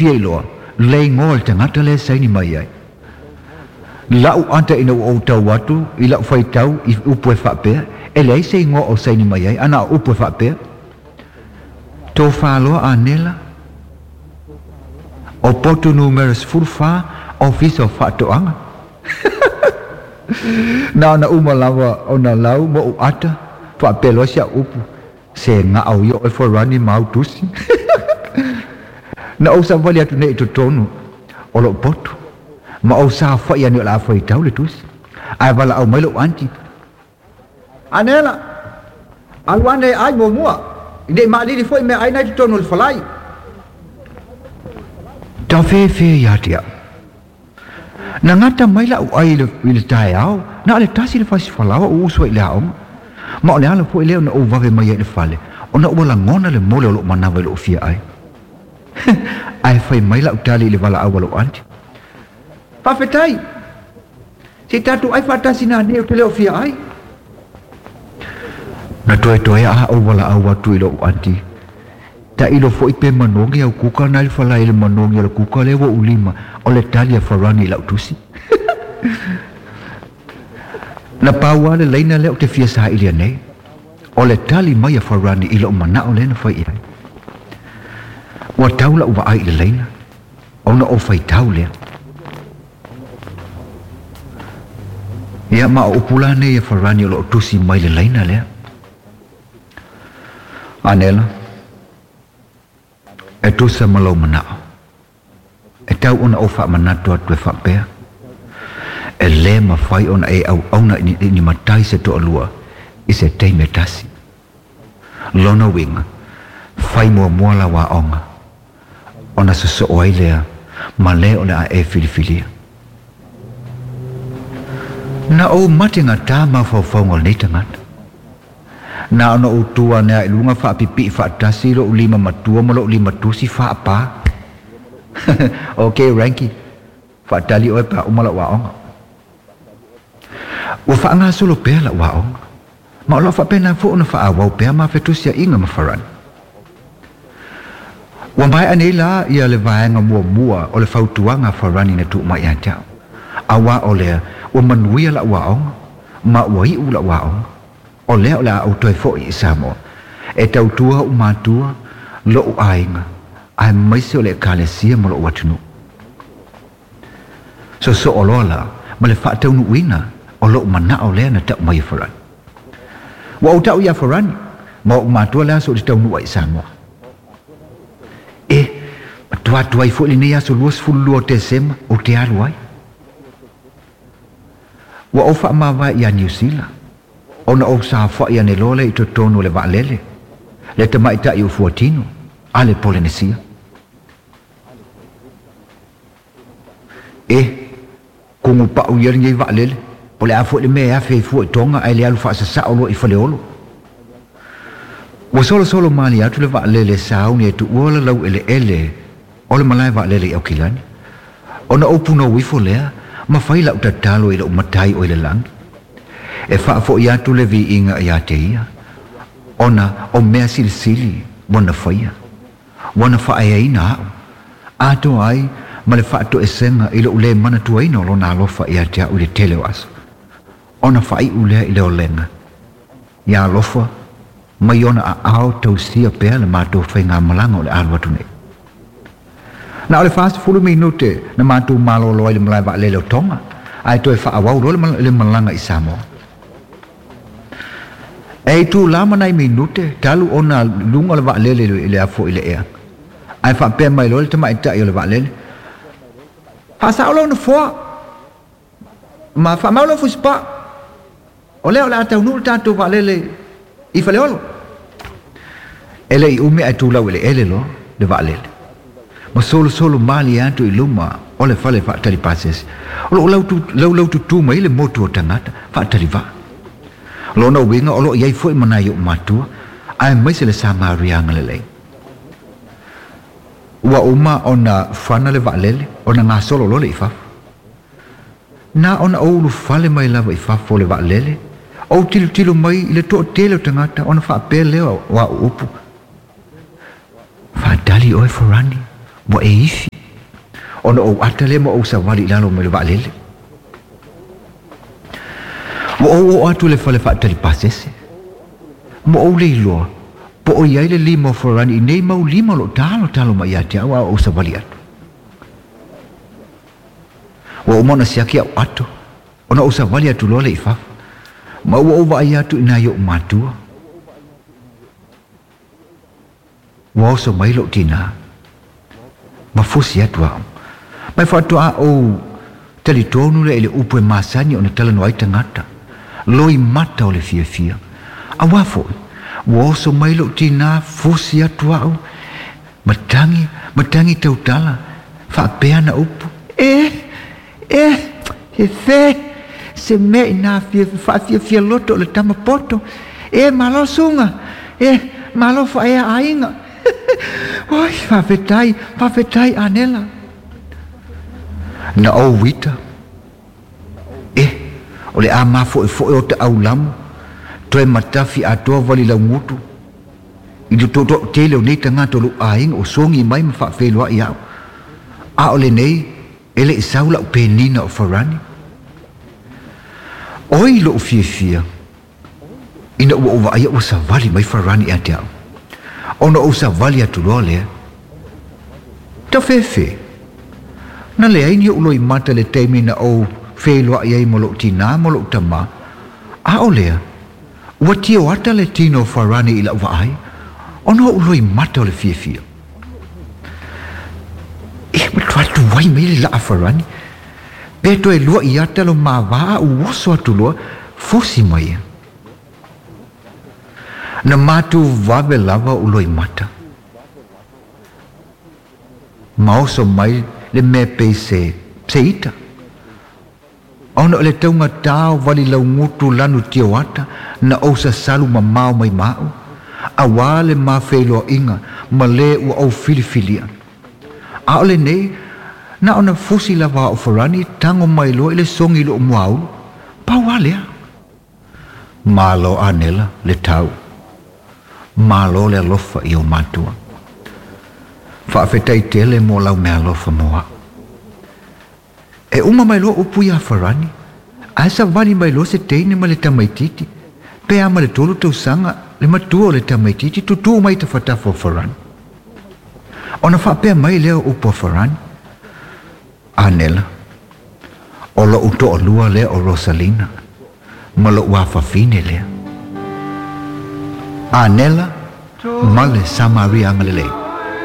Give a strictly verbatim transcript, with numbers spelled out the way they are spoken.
fia ilo lei ngol tangata le sai ni mai ai lau anta ina o tau watu i lau fai tau i upu e whapea e lei sei ngo o sai ni mai ai ana upu e whapea tō whaloa a nela o potu numerous fulfa office of whatoanga na na uma lava o na lau mo u ata whapea loa sia upu se nga au yo e forani mau tusi na o sa vali atu nei to tonu o lo potu ma o sa fa ya ni la fa tau le tusi ai vala au mai lo anti anela alwane ai mo mua ide ma di foi me ai na to tonu le falai ta fe fe ya tia na ngata mai la ai le wil tai au na le tasi le fasi falao o so ile au ma le ala foi le na o va ve mai le fale ona o la ngona le mole lo mana ve lo fia ai ai fai mai la utali le vala au lo anti pa fetai si tatu ai fata sina ne o te le fia ai na toi toi a o vala au watu lo anti ta ilo fo ipe manongi au kuka na le fala ile manongi le kuka le wo ulima o le talia farani la utusi na pawa le leina le o te fia sa ile nei o le tali mai farani ilo mana o le na fai ai wa taula wa ai le leina ona o fai taule ya ma o pulane ya farani lo tusi mai le leina le anela e tusa malo mana e tau ona o fa mana to to fa pe e le ma fai ona e au ona ni ni matai se to lua i se te metasi lona winga fai mo mo la wa onga ona so so oilea ma le ona e filifilia na o matinga ta ma fo fo ngol ni tangata na ona o tua na lunga fa pipi fa tasi lo lima matua mo lo lima tusi fa pa okay ranki fa tali o pa umala wa onga wa fa nga solo pe la wa onga ma lo fa pena fo ona fa wa pe ma fe tusia inga ma faran wa mai anela ia le vaenga mua mua o le fautuanga farani na tu mai ata awa ole o manuia la wa onga ma wa i ula wa onga o le o la o toi fo i samo e tau tua o matua lo ainga ai mai se o le kalesia mo lo watunu so so o lola ma le fa tau nu wina o lo mana o le na ta mai faran wa o tau ia farani ma o matua la so le tau nu ai samo e tua tua i fo le nia so luas fulu o te sema o te aruai wa o fa ma va ia New Zealand ona o sa fa ia ne lole i to tonu le va lele le te mai ta i u fuatino ale Polynesia e kungu pa u yer ngai va lele pole a fo le me a fe fu tonga ai le alu fa sa sa o lo i fa le olo wa solo solo mali atu le va lele sa u ne tu ola lau ele ele ole malai va lele o kilani ona o puno wi fo le ma fai la uta talo i lo matai o le lang e fa fo ia tu le vi inga ia te ia ona o mea sili sili wana faia wana fa ai ai na ato ai ma le fa to esenga i lo le mana tu ai no lo na lo fa ia te u le tele was ona fa ai u le i le lenga ia lo fa mai ona a au tau sia pe le ma to fa nga malanga o le alwa tu ne na le fast fulu minute na ma tu malo lo le mlai va le lo tonga ai to fa awau lo le malanga i samo e tu lama nai minute talu ona lunga le va le le le afo ile e ai fa pe mai lo le mai ta yo le va le ha sa lo no fo ma fa ma lo fu spa o le la ta nu ta tu va le le i fa le lo ele i umi ai tu la le ele lo le va le ma solo solo mali antu i luma o le fa le fa tali passes lo lo tu lo lo tu tu mai le moto tangata fa tali va lo no winga o lo yai foi mana yo matua ai mai se le samaria ngale wa uma ona fana le valele ona nga solo lo le ifa na ona o lu fale mai la vai fa fo le valele o til tilu mai le to tele tangata ona fa pele wa upu fa dali o forani mo e ifi ona o atale mo o sa wali lalo me le valele mo o atu le fale fa tali pasese mo o le lo po o ia le limo forani nei mau limo lo talo talo mai ate awa o sa wali atu o mona siaki au atu ona o sa wali atu lo le ifa ma o va ia atu ina yo matua wa so mai lo tina ma fosi atu au mai fa atu o tali tonu le ele upu e masani ona tala no ai tangata loi mata o le fia fia a wafo wo so mai lo tina fosi atu au matangi matangi tau tala fa peana upu eh eh e fe se me na fia fa fia fia loto le tama poto e malo sunga e malo fa e ainga oi fa vetai fa vetai anela na o wita e o le ama fo fo o te au lam toe matafi atoa vali la ngutu i tu to te le nei tanga to lu aing o songi mai ma fa fe lo ia a o le nei ele isaula o penina o farani oi lo fia fia ina o va ia o sa vali mai farani atia ona o sa vali atu lo le ta fe fe na le ai ni o loi mata le temina o fe lo ia mo lo tina mo lo tama a o le wa tio ata le tino farani ila va ai ona o loi mata le fia fia e me twa tu vai me la farani peto e lo ia ta lo ma va o so tu lo fosi mai na matu va be lava o loi mata mau so mai le me pese seita ona le taunga tau vali lau ngutu lanu tio ata na o sa salu ma mau mai mau awale ma felo inga ma le u au filifilia a ole nei na ona fusi lava o farani tango mai lo ile songi lo muau pa wale malo anela le tau malo le lofa io matua fa fetai tele mo lau me lofa moa e uma mai lo upuia farani asa vani mai lo se teine ma le tamaititi pe ama le tolu tau sanga le matua le tamaititi tutu mai ta fatafo farani ona fa pe mai leo upo farani anela o lo uto o lua le o Rosalina ma lo wafa fine le anela male Samaria ngalele